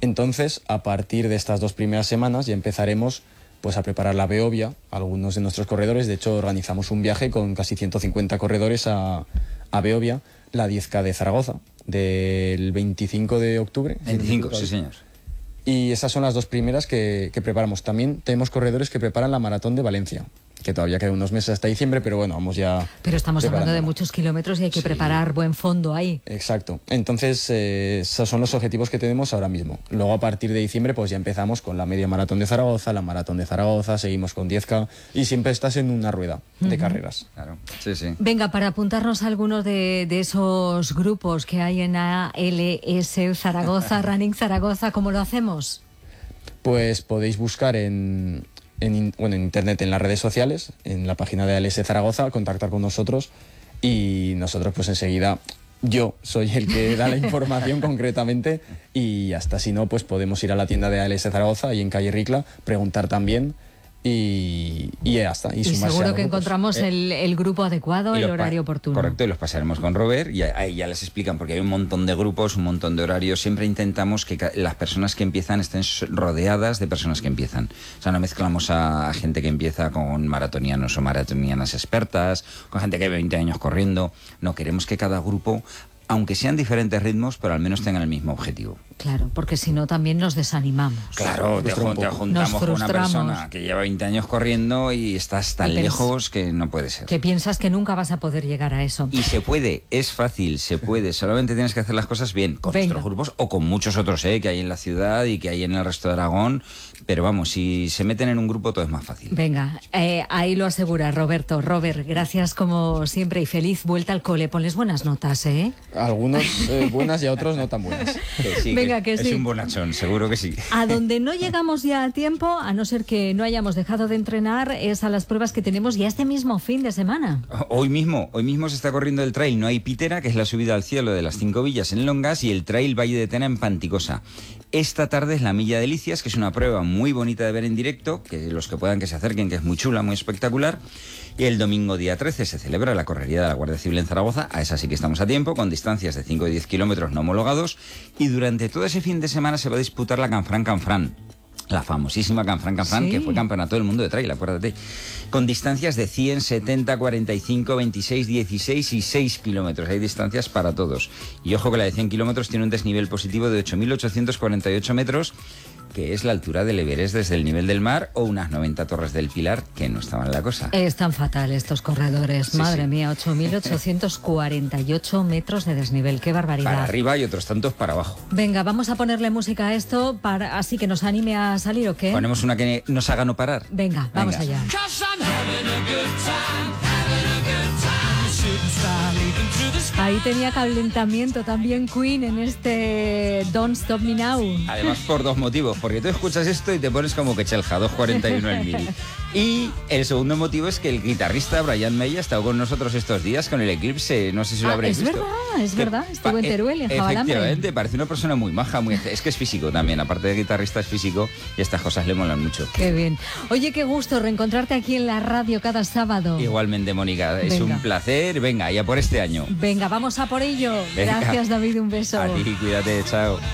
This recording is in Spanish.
Entonces, a partir de estas 2 primeras semanas ya empezaremos pues a preparar la Beovia, algunos de nuestros corredores. De hecho, organizamos un viaje con casi 150 corredores a Beovia, la 10K de Zaragoza, del 25 de octubre. 25, sí señor. Y esas son las 2 primeras que preparamos. También tenemos corredores que preparan la Maratón de Valencia, que todavía quedan unos meses hasta diciembre, pero bueno, vamos ya. Pero estamos hablando de muchos kilómetros y hay que preparar buen fondo ahí. Exacto. Entonces, esos son los objetivos que tenemos ahora mismo. Luego, a partir de diciembre, pues ya empezamos con la media maratón de Zaragoza, la maratón de Zaragoza, seguimos con 10K y siempre estás en una rueda de carreras. Claro, sí, sí. Venga, para apuntarnos a algunos de esos grupos que hay en ALS Zaragoza, Running Zaragoza, ¿cómo lo hacemos? Pues podéis buscar en internet, en las redes sociales, en la página de ALS Zaragoza, contactar con nosotros y nosotros pues enseguida, yo soy el que da la información concretamente y hasta si no, pues podemos ir a la tienda de ALS Zaragoza y en calle Ricla, preguntar también y ya está. Y seguro que encontramos el grupo adecuado, el horario oportuno. Correcto, y los pasaremos con Robert y ahí ya les explican, porque hay un montón de grupos, un montón de horarios. Siempre intentamos que las personas que empiezan estén rodeadas de personas que empiezan. O sea, no mezclamos a gente que empieza con maratonianos o maratonianas expertas, con gente que lleva 20 años corriendo. No, queremos que cada grupo, aunque sean diferentes ritmos, pero al menos tengan el mismo objetivo. Claro, porque si no también nos desanimamos. Claro, te juntamos con una persona que lleva 20 años corriendo y estás tan lejos que no puede ser. Que piensas que nunca vas a poder llegar a eso. Y se puede, es fácil, se puede. Solamente tienes que hacer las cosas bien, con nuestros grupos o con muchos otros que hay en la ciudad y que hay en el resto de Aragón. Pero vamos, si se meten en un grupo todo es más fácil. Venga, ahí lo asegura Roberto. Robert, gracias como siempre y feliz vuelta al cole. Ponles buenas notas, ¿eh? Algunos buenas y a otros no tan buenas. Sí, venga, que sí. Es un bonachón, seguro que sí. A donde no llegamos ya a tiempo, a no ser que no hayamos dejado de entrenar, es a las pruebas que tenemos ya este mismo fin de semana. Hoy mismo se está corriendo el trail No hay Pítera, que es la subida al cielo de las 5 villas en Longas, y el trail Valle de Tena en Panticosa. Esta tarde es la Milla Delicias, que es una prueba muy bonita de ver en directo, que los que puedan que se acerquen, que es muy chula, muy espectacular. Y el domingo día 13 se celebra la correría de la Guardia Civil en Zaragoza, a esa sí que estamos a tiempo, con distancias de 5 y 10 kilómetros no homologados, y durante todo ese fin de semana se va a disputar la Canfrán, la famosísima Canfrán, sí, que fue campeonato del mundo de trail, acuérdate, con distancias de 100, 70, 45, 26, 16 y 6 kilómetros. Hay distancias para todos. Y ojo que la de 100 kilómetros tiene un desnivel positivo de 8.848 metros, que es la altura del Everest desde el nivel del mar, o unas 90 Torres del Pilar, que no estaban en la cosa. Están fatal estos corredores, sí, madre mía, 8.848 metros de desnivel, qué barbaridad. Para arriba y otros tantos para abajo. Venga, vamos a ponerle música a esto, así que nos anime a salir, ¿o qué? Ponemos una que nos haga no parar. Venga, vamos allá. Ahí tenía calentamiento también Queen en este Don't Stop Me Now. Además por 2 motivos, porque tú escuchas esto y te pones como que Chelja, 2.41 el mil. Y el segundo motivo es que el guitarrista Brian May ha estado con nosotros estos días con el Eclipse, no sé si lo habréis visto. Es verdad, estuvo en Teruel, en Jabalambre. Efectivamente, parece una persona muy maja, es que es físico también, aparte de guitarrista es físico y estas cosas le molan mucho. Qué bien. Oye, qué gusto reencontrarte aquí en la radio cada sábado. Igualmente, Mónica, es un placer, venga, ya por este año. Venga, vamos a por ello. Venga. Gracias, David, un beso. A ti, cuídate, chao.